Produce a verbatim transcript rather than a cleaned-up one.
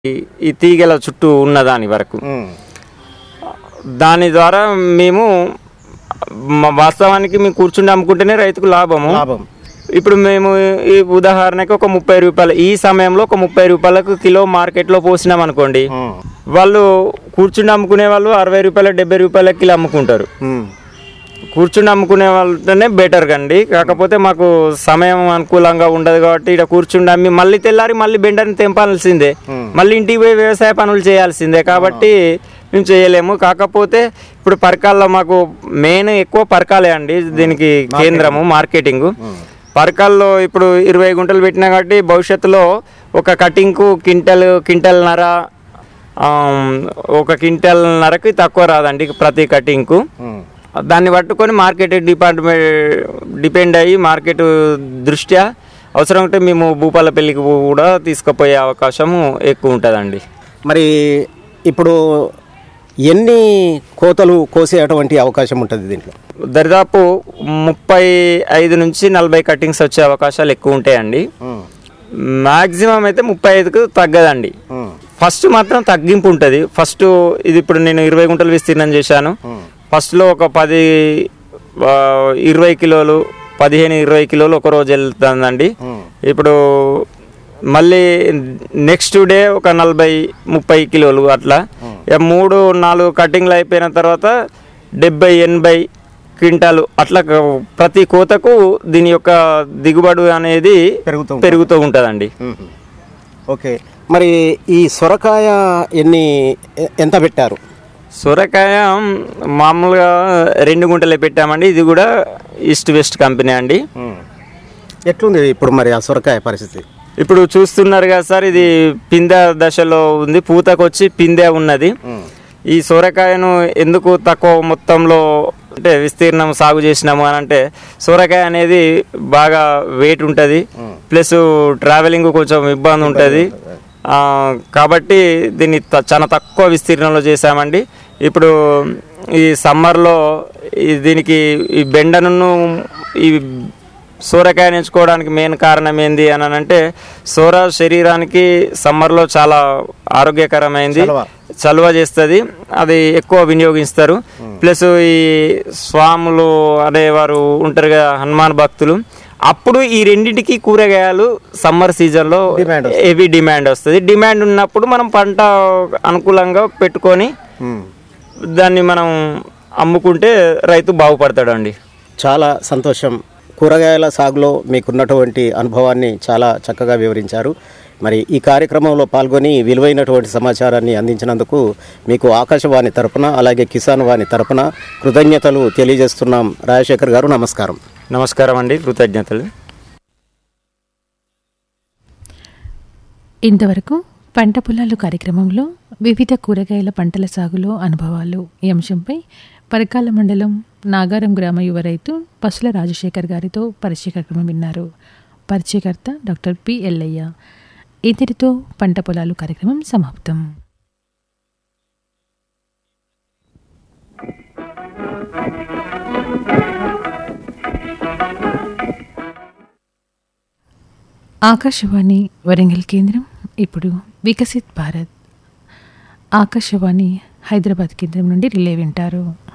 ఈ- ఈ తీగల చుట్టూ ఉన్న దాని వరకు ఉమ్. దాని ద్వారా మేము మ- వాస్తవానికి మేము కూర్చుండి అమ్ముకుంటేనే రైతుకు లాభము. లాభం. ఇప్పుడు మేము ఈ ఉదాహరణకి ఒక ముప్పై రూపాయలు ఈ సమయంలో ఒక ముప్పై రూపాయలకు కిలో మార్కెట్లో పోసినాం అనుకోండి, ఉమ్. వాళ్ళు కూర్చుండి అమ్ముకునే వాళ్ళు అరవై రూపాయలు డెబ్బై రూపాయల కిలో అమ్ముకుంటారు. ఉమ్. కూర్చుని అమ్ముకునే వాళ్ళతోనే బెటర్ కండి. కాకపోతే మాకు సమయం అనుకూలంగా ఉండదు కాబట్టి ఇక్కడ కూర్చుండి అమ్మి మళ్ళీ తెల్లారి మళ్ళీ బెండర్ని తెంపాల్సిందే, మళ్ళీ ఇంటికి పోయి వ్యవసాయ పనులు చేయాల్సిందే. కాబట్టి మేము చేయలేము. కాకపోతే ఇప్పుడు పరకాల్లో మాకు మెయిన్ ఎక్కువ పరకాలే అండి దీనికి కేంద్రము మార్కెటింగ్. పరకాల్లో ఇప్పుడు ఇరవై గుంటలు పెట్టినా కాబట్టి భవిష్యత్తులో ఒక కటింగ్కు క్వింటల్ క్వింటల్నర ఆ, ఒక క్వింటల్నరకి తక్కువ రాదండి ప్రతి కటింగ్కు. ఉమ్. దాన్ని పట్టుకొని మార్కెట్ డిపార్ట్మెంట్ డిపెండ్ అయ్యి మార్కెట్ దృష్ట్యా అవసరం ఉంటే మేము భూపాలపల్లికి కూడా తీసుకుపోయే అవకాశము ఎక్కువ ఉంటుందండి. మరి ఇప్పుడు ఎన్ని కోతలు కోసేటువంటి అవకాశం ఉంటుంది దీంట్లో? దరిదాపు ముప్పై ఐదు నుంచి నలభై కటింగ్స్ వచ్చే అవకాశాలు ఎక్కువ ఉంటాయండి. ఉమ్. మ్యాక్సిమం అయితే ముప్పై ఐదుకు తగ్గదండి. ఉమ్. ఫస్ట్ మాత్రం తగ్గింపు ఉంటుంది. ఫస్ట్ ఇది ఇప్పుడు నేను ఇరవై గుంటలు విస్తీర్ణం చేశాను. ఉమ్. ఫస్ట్లో ఒక పది ఆ, ఇరవై కిలోలు పదిహేను ఇరవై కిలోలు ఒక రోజు వెళ్తుందండి. ఉమ్. ఇప్పుడు మళ్ళీ నెక్స్ట్ డే ఒక నలభై ముప్పై కిలోలు అట్లా. ఇక మూడు నాలుగు కటింగ్లు అయిపోయిన తర్వాత డెబ్బై ఎనభై క్వింటాలు అట్లా క- ప్రతి కోతకు దీని యొక్క దిగుబడి అనేది పెరుగుతూ ఉంటుంది. పెరుగుతూ ఉంటుందండి. ఉమ్. ఓకే. మరి ఈ సొరకాయ ఎన్ని ఎ- ఎంత పెట్టారు? సొరకాయ మామూలుగా రెండు గుంటలే పెట్టామండి. ఇది కూడా ఈస్ట్ వెస్ట్ కంపెనీ అండి. ఉమ్. ఎట్లుంది ఇప్పుడు మరి ఆ సొరకాయ పరిస్థితి? ఇప్పుడు చూస్తున్నారు కదా సార్, ఇది పిందె దశలో ఉంది, పూతకు వచ్చి పిందె ఉన్నది. ఉమ్. ఈ సొరకాయను ఎందుకు తక్కువ మొత్తంలో అంటే విస్తీర్ణం సాగు చేసినాము అని అంటే, సొరకాయ అనేది బాగా వెయిట్ ఉంటుంది, ప్లస్ ట్రావెలింగ్ కొంచెం ఇబ్బంది ఉంటుంది. ఆ, కాబట్టి దీన్ని త- చాలా తక్కువ విస్తీర్ణంలో చేసామండి. ఇప్పుడు ఈ సమ్మర్లో ఈ దీనికి ఈ బెండను ఈ సోరకాయని ఎంచుకోవడానికి మెయిన్ కారణం ఏంది అని అంటే, సోర శరీరానికి సమ్మర్లో చాలా ఆరోగ్యకరమైంది, చలవ. చలువ చేస్తుంది, అది ఎక్కువ వినియోగిస్తారు. ప్లస్ ఈ స్వాములు అనేవారు ఉంటారు కదా, హనుమాన్ భక్తులు, అప్పుడు ఈ రెండింటికి కూరగాయలు సమ్మర్ సీజన్లో డిమాండ్ వస్తుంది. హెవీ డిమాండ్ వస్తుంది. డిమాండ్ ఉన్నప్పుడు మనం పంట అనుకూలంగా పెట్టుకొని ఉమ్. దాన్ని మనం అమ్ముకుంటే రైతు బాగుపడతాడు అండి. చాలా సంతోషం. కూరగాయల సాగులో మీకున్నటువంటి అనుభవాన్ని చాలా చక్కగా వివరించారు. మరి ఈ కార్యక్రమంలో పాల్గొని విలువైనటువంటి సమాచారాన్ని అందించినందుకు మీకు ఆకాశవాణి తరపున అలాగే కిసాన్ వాణి తరపున కృతజ్ఞతలు తెలియజేస్తున్నాం. రాజశేఖర్ గారు, నమస్కారం. నమస్కారం అండి, కృతజ్ఞతలు. ఇంతవరకు పంట పొలాలు కార్యక్రమంలో వివిధ కూరగాయల పంటల సాగులో అనుభవాలు ఈ అంశంపై పరకాల మండలం నాగారం గ్రామ యువ రైతు పసుల రాజశేఖర్ గారితో పరిచయ కార్యక్రమం విన్నారు. పరిచయకర్త డాక్టర్ పి ఎల్లయ్య. ఇంతటితో పంట పొలాలు కార్యక్రమం సమాప్తం. ఆకాశవాణి వరంగల్ కేంద్రం. ఇప్పుడు వికసిత్ భారత్ ఆకాశవాణి హైదరాబాద్ కేంద్రం నుండి రిలే వింటారు.